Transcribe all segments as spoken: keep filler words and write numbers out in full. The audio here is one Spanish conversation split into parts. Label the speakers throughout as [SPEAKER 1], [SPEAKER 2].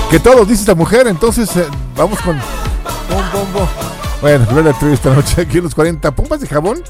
[SPEAKER 1] Que todos, dice esta mujer, entonces eh, vamos con... Bom, bom, bom. Bueno, Gloria Trevi esta noche aquí en los cuarenta Pompas de Jabón.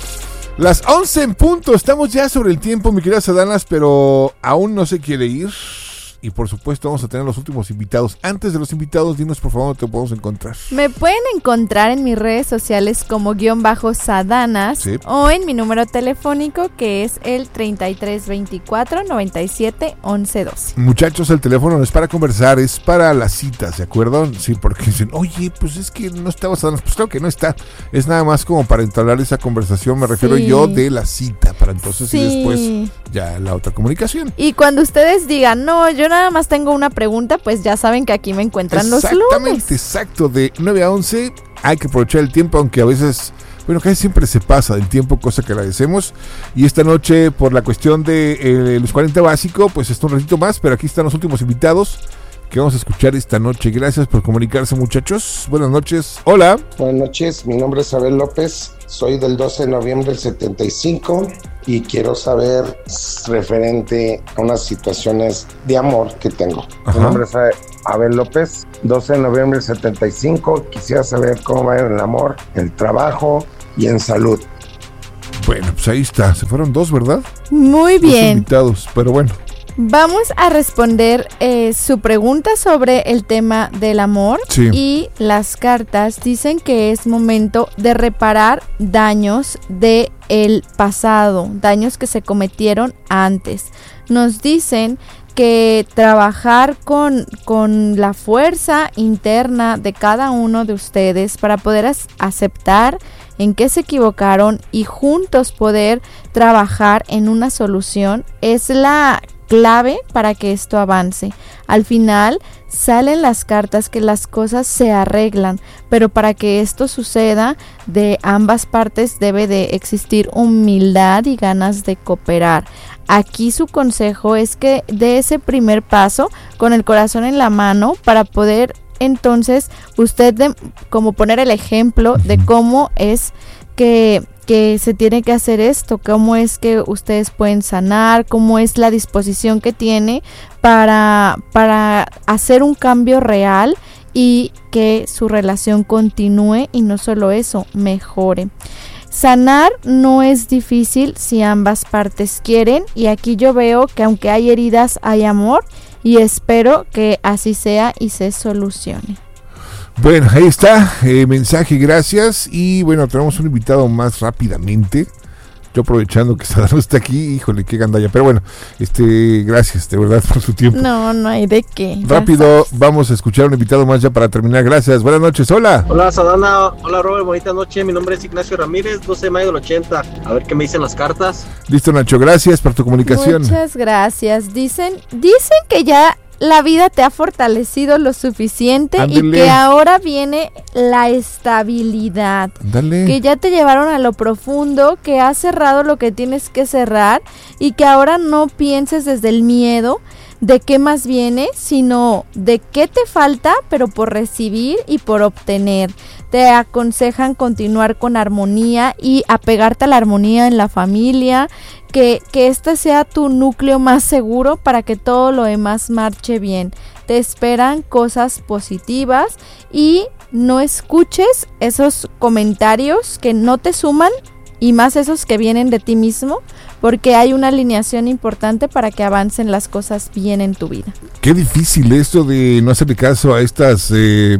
[SPEAKER 1] Las once en punto, estamos ya sobre el tiempo, mi querida Sadanas, pero aún no se quiere ir. Y por supuesto vamos a tener los últimos invitados. Antes de los invitados, dinos por favor dónde te podemos encontrar.
[SPEAKER 2] Me pueden encontrar en mis redes sociales como guión bajo Sadanas, sí, o en mi número telefónico que es el treinta y tres veinticuatro noventa y siete once doce.
[SPEAKER 1] Muchachos, el teléfono no es para conversar, es para las citas, ¿de acuerdo? Sí, porque dicen, oye, pues es que no estaba Sadanas. Pues claro que no está. Es nada más como para entablar esa conversación, me refiero sí. yo de la cita, para entonces sí. y después ya la otra comunicación.
[SPEAKER 2] Y cuando ustedes digan, no, yo nada más tengo una pregunta, pues ya saben que aquí me encuentran los lunes.
[SPEAKER 1] Exactamente, exacto, de nueve a once hay que aprovechar el tiempo, aunque a veces, bueno, casi siempre se pasa del tiempo, cosa que agradecemos. Y esta noche, por la cuestión de eh, los cuarenta básico, pues está un ratito más, pero aquí están los últimos invitados que vamos a escuchar esta noche. Gracias por comunicarse, muchachos. Buenas noches. Hola.
[SPEAKER 3] Buenas noches, mi nombre es Abel López, soy del doce de noviembre del setenta y cinco y quiero saber referente a unas situaciones de amor que tengo. Ajá. Mi nombre es Abel López, doce de noviembre del setenta y cinco, quisiera saber cómo va en el amor, el trabajo y en salud.
[SPEAKER 1] Bueno, pues ahí está, se fueron dos, ¿verdad?
[SPEAKER 2] Muy bien.
[SPEAKER 1] Dos invitados, pero bueno.
[SPEAKER 2] Vamos a responder eh, su pregunta sobre el tema del amor, sí. y las cartas dicen que es momento de reparar daños del pasado, daños que se cometieron antes. Nos dicen que trabajar con, con la fuerza interna de cada uno de ustedes para poder as- aceptar en qué se equivocaron y juntos poder trabajar en una solución es la clave para que esto avance. Al final salen las cartas que las cosas se arreglan, pero para que esto suceda de ambas partes debe de existir humildad y ganas de cooperar. Aquí su consejo es que dé ese primer paso con el corazón en la mano para poder entonces usted de, como poner el ejemplo de cómo es que que se tiene que hacer esto, cómo es que ustedes pueden sanar, cómo es la disposición que tiene para, para hacer un cambio real y que su relación continúe y no solo eso, mejore. Sanar no es difícil si ambas partes quieren y aquí yo veo que aunque hay heridas hay amor y espero que así sea y se solucione.
[SPEAKER 1] Bueno, ahí está, eh, mensaje, gracias. Y bueno, tenemos un invitado más rápidamente. Yo aprovechando que Sadano está aquí, híjole, qué gandalla. Pero bueno, este, gracias de verdad por su tiempo.
[SPEAKER 2] No, no hay de qué.
[SPEAKER 1] Rápido, vamos a escuchar un invitado más ya para terminar. Gracias, buenas noches, hola.
[SPEAKER 4] Hola Sadana, hola Robert, bonita noche. Mi nombre es Ignacio Ramírez, doce de mayo del ochenta. A ver qué me dicen las cartas.
[SPEAKER 1] Listo, Nacho, gracias por tu comunicación.
[SPEAKER 2] Muchas gracias. Dicen, dicen que ya la vida te ha fortalecido lo suficiente. Ándale. Y que ahora viene la estabilidad.
[SPEAKER 1] Dale.
[SPEAKER 2] Que ya te llevaron a lo profundo, que has cerrado lo que tienes que cerrar y que ahora no pienses desde el miedo de qué más viene, sino de qué te falta, pero por recibir y por obtener. Te aconsejan continuar con armonía y apegarte a la armonía en la familia, que, que este sea tu núcleo más seguro para que todo lo demás marche bien. Te esperan cosas positivas y no escuches esos comentarios que no te suman y más esos que vienen de ti mismo, porque hay una alineación importante para que avancen las cosas bien en tu vida.
[SPEAKER 1] Qué difícil esto de no hacerle caso a estas eh,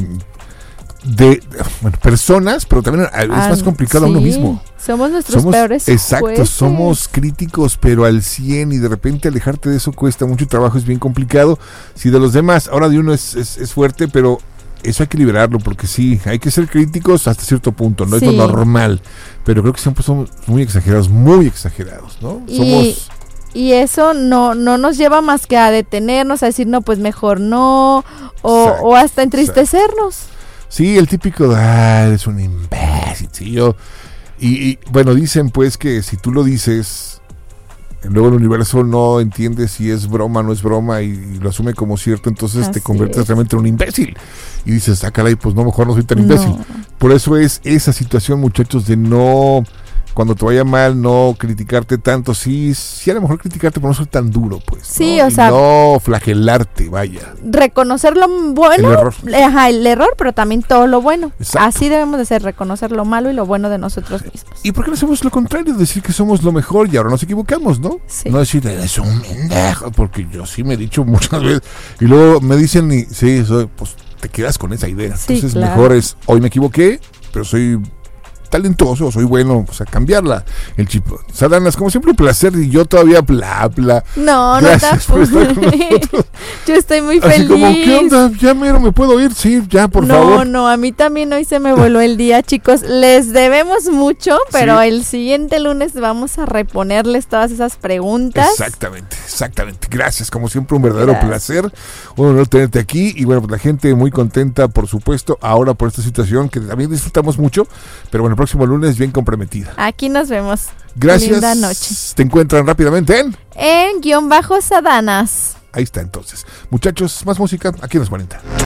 [SPEAKER 1] de bueno, personas, pero también es ah, más complicado sí. a uno mismo.
[SPEAKER 2] Somos nuestros
[SPEAKER 1] somos,
[SPEAKER 2] peores
[SPEAKER 1] exacto,
[SPEAKER 2] jueces.
[SPEAKER 1] Somos críticos, pero al cien, y de repente alejarte de eso cuesta mucho trabajo, es bien complicado. Si de los demás, ahora de uno es, es, es fuerte, pero eso hay que liberarlo, porque sí, hay que ser críticos hasta cierto punto, no sí. es lo normal, pero creo que siempre somos muy exagerados, muy exagerados, ¿no?
[SPEAKER 2] Y,
[SPEAKER 1] somos...
[SPEAKER 2] y eso no, no nos lleva más que a detenernos, a decir, no, pues mejor no, o, exacto, o hasta entristecernos.
[SPEAKER 1] Exacto. Sí, el típico, ah, eres un imbécil, sí, yo... Y, y bueno, dicen pues que si tú lo dices, luego el universo no entiende si es broma o no es broma y, y lo asume como cierto, entonces así te conviertes es. realmente en un imbécil. Y dices, ah, caray, pues no, mejor no soy tan no. imbécil. Por eso es esa situación, muchachos, de no cuando te vaya mal, no criticarte tanto, sí, sí a lo mejor criticarte, pero no ser tan duro, pues.
[SPEAKER 2] Sí,
[SPEAKER 1] ¿no?
[SPEAKER 2] o
[SPEAKER 1] y
[SPEAKER 2] sea,
[SPEAKER 1] no flagelarte, vaya.
[SPEAKER 2] Reconocer lo bueno,
[SPEAKER 1] el error.
[SPEAKER 2] Ajá, el error, pero también todo lo bueno.
[SPEAKER 1] Exacto.
[SPEAKER 2] Así debemos de ser, reconocer lo malo y lo bueno de nosotros mismos.
[SPEAKER 1] ¿Y por qué no hacemos lo contrario? Decir que somos lo mejor y ahora nos equivocamos, ¿no?
[SPEAKER 2] Sí.
[SPEAKER 1] No decir, es un pendejo, porque yo sí me he dicho muchas veces. Y luego me dicen, y, sí, soy, pues te quedas con esa idea.
[SPEAKER 2] Sí,
[SPEAKER 1] Entonces
[SPEAKER 2] claro.
[SPEAKER 1] mejor es, hoy me equivoqué, pero soy talentoso, soy bueno, o sea, cambiarla, el chip. Sadanas, como siempre, un placer, y yo todavía bla, bla.
[SPEAKER 2] No,
[SPEAKER 1] Gracias
[SPEAKER 2] no
[SPEAKER 1] por
[SPEAKER 2] te
[SPEAKER 1] estar con nosotros.
[SPEAKER 2] Yo estoy muy
[SPEAKER 1] Así
[SPEAKER 2] feliz.
[SPEAKER 1] como, ¿qué onda? Ya mero, ¿me puedo ir? Sí, ya, por
[SPEAKER 2] no,
[SPEAKER 1] favor.
[SPEAKER 2] No, no, a mí también hoy se me voló el día, chicos. Les debemos mucho, pero
[SPEAKER 1] Sí.
[SPEAKER 2] el siguiente lunes vamos a reponerles todas esas preguntas.
[SPEAKER 1] Exactamente, exactamente. Gracias, como siempre, un verdadero
[SPEAKER 2] Gracias.
[SPEAKER 1] placer. Un honor tenerte aquí. Y bueno, pues la gente muy contenta, por supuesto, ahora por esta situación que también disfrutamos mucho. Pero bueno, el próximo lunes bien comprometida.
[SPEAKER 2] Aquí nos vemos.
[SPEAKER 1] Gracias.
[SPEAKER 2] Linda noche.
[SPEAKER 1] Te encuentran rápidamente en...
[SPEAKER 2] En guión bajo Sadanas.
[SPEAKER 1] Ahí está entonces. Muchachos, más música aquí en los cuarenta.